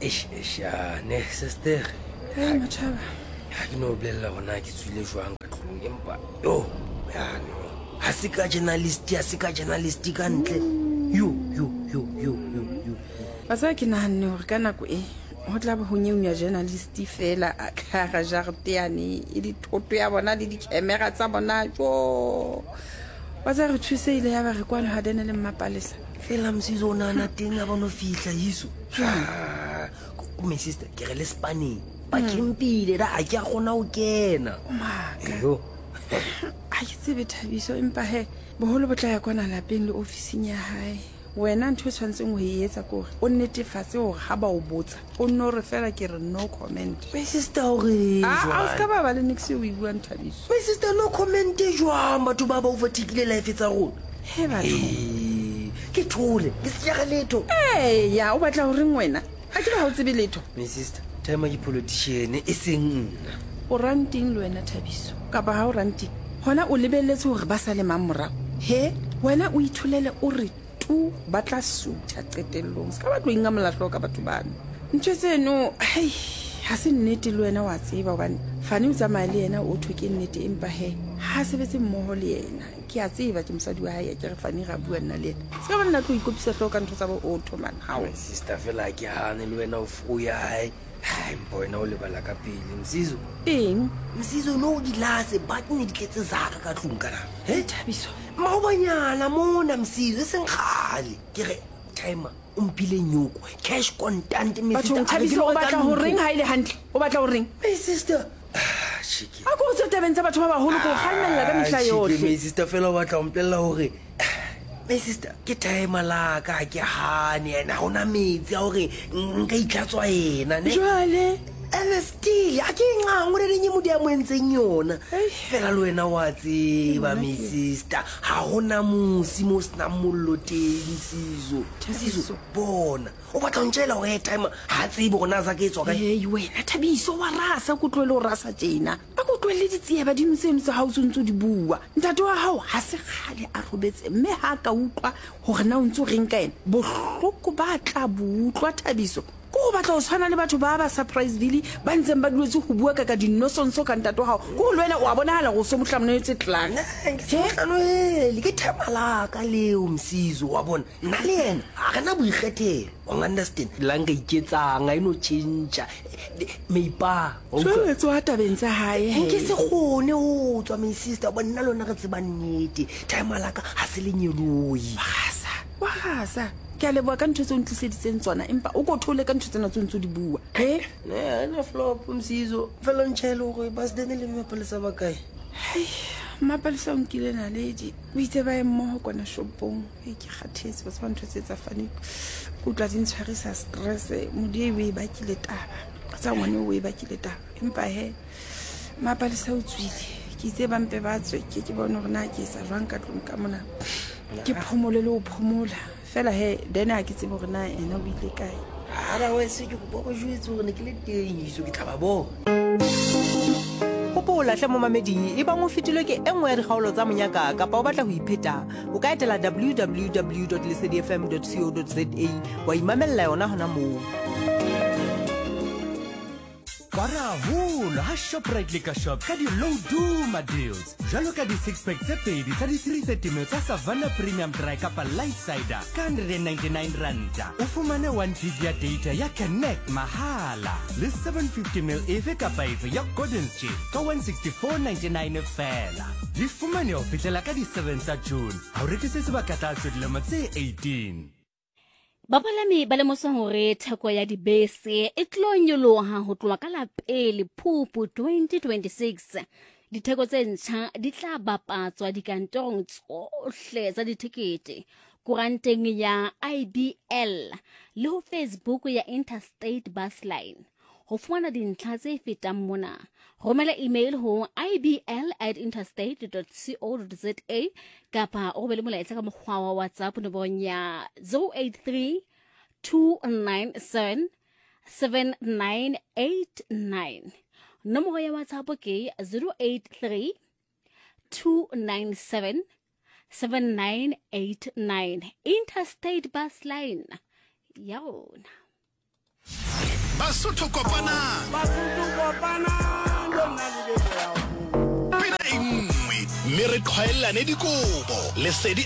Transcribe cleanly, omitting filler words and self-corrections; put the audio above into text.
ne sister. Hey Machaba. Ha ke no bolella hona ke tswile jwang ka tlong empa yo ya no. Ha se ka journalist ka ntle. Yo. Batsa ke nahanne hore ka nako e ho tla ba ho nyeunya journalist fela a kara jarte yane e di thoto ya bona le di camera tsa bona jo. Batsa re thuseile ya ba re kwano ha dene le mmapalesa. Fela msizona na teng a bona fihla yiso. My sister ke re le Spanish ba kempile da a ke a gona o kena yo a ke tsebe Thabiso empa he boholo bo tla ya kwana lapeng le ofising ya hae wena ntho e tshwantseng ho etsa gore o netefatse hore ha ba o botsa o nno re fela ke re no comment. My sister hore a ska ba ba le nix o bua Thabiso. My sister no comment jwang batho ba ba overtake life tsa rona he batho ke thole ke se letho ya o batla hore wena a ke ba ho tsebe letho. My sister time ke politician e seng nna o ranting le wena Thabiso ka ba ha o ranting hona o lebelletse hore ba sa le mamorao he wena o ithulele o re tu ba tla sutha qetellong ska ba tlo inga molahlo ka batho bana ntse tseno ha se nnete le wena wa tseba hobane fane o tsamaya le yena o thwe ke nnete empa he ha sebetse mmoho le yena ke a tseba ke mosadi wa hae ke re fane ra bua nna le yena ska ba nna tlo ikopisa hloka ntho tsa bo auto man how sister fela ke hane le wena o ya hae wena o lebala ka pele msizo no di lase but ne di tletse zaka ka tlung kana Thabiso maobanyana mona msizo seng khale ke re timer umpile nyoko cash contant Mr. Thabiso o batla ho reng ha ile hantle o batla ho reng my sister shiki a go tse tabeng tsa batho ba baholo go kgannela ka mehla yohle my sister fela o batla o mpella hore my sister ke timer la ka ke hane ena hona metsi a hore nka itlatswa ena ne jwale still a ke ngango le renye modi a moentseng yona fela le wena wa tseba my sister ha hona musi mo sna mollo teng Sizo bona o batla ntshela ho time ha tsebe gona za ke tswa ka wena Thabiso wa rasa go tlwele o rasa tjena a go tlwele ditsie ba dimseno tsa ha o tsontso di bua ntate wa hao ha se khale a robetse mme ha ka utlwa hore na o ntse o reng ka ena bohloko ba tla butlwa Thabiso go batla o tshwana le batho ba ba surprise ville ba ntseng ba duetse go bua ka dinosonso ka ntate wa hao go lwena o a bonahala go se mohlamnetse tlang ke thamala ka leo msizo wa bona nna le yena a kana boikgethelo o understand langa iketsang a ino change meipa tshwanetse wa tabeng tsa hae ke se gone o tswa my sister ba nna lona re tseba nnete thamala ka ha se le nyeloi wa gasa ke a leboa ka ntho tse o ntliseditseng tsona empa o ko thole ka ntho tsena tse ntse di bua na flop msizo fela ntshelo gore ba se dene le mapalesa ba kae mapalesa o nkile naledi o itse ba emmogo kwana shopong ke kgathetse ba se ba ntho tse tsa fane kutlwa di ntshwarisa stress modi e ba kile taba tsa ngwane o e ba kile taba empa he mapalesa o tswile ke itse ba mpe ba tswe ke bona gore na ke sa jwang ka tlong ka mona ke phomole le o phomola fela he dena a ke tsebe gore na ena o ile kae ara we se ke go go jwetse gore ne ke le teng iso ke tla ba bo Hopola hle mo mamedi e bang o fitilwe ke enngwe ya dikgaolo tsa monyaka kapa o batla ho ipheta o ka etela www.lesedifm.co.za wa imamella yona hona moo Para holo ha Shoprite le ka shop ka di low duma deals. Jalo ka di 6-pack tse pedi tsa di 330ml tsa Savannah Premium Dry kapa Light Cider ka 199 ranta. O fumane 1 gig ya data ya Connect mahala le 750ml efe kapa efe ya Golden Chip ka 164.99 fela. Di fumane o fihlela ka di 7 tsa June. Ha o rekise sebaka tsa dilemo tse 18. Bapalami ba lemosa hore theko ya dibese e tlo nyoloha ho tloha ka la pele Phupu 2026. Ditheko tse ntjha di tla bapatswa dikantorong tsohle tsa ditikete, kuranteng ya IBL le ho Facebook ya Interstate Bus Line. Ho fumana dintlha tse fetang mona, romela email ho ibl@interstate.co.za kapa o be le molaetsa ka mokgwa wa WhatsApp nomorong ya 083 297 7989. Nomoro ya WhatsApp ke 083 297 7989. Interstate Bus Line. Yona. Basotho kopanang. Pina e nngwe, mme re tlwaelane dikobo. Lesedi